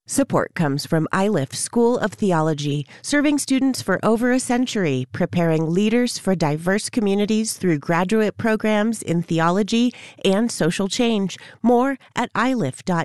Support comes from iLift School of Theology, serving students for over a century, preparing leaders for diverse communities through graduate programs in theology and social change. More at ilift.edu.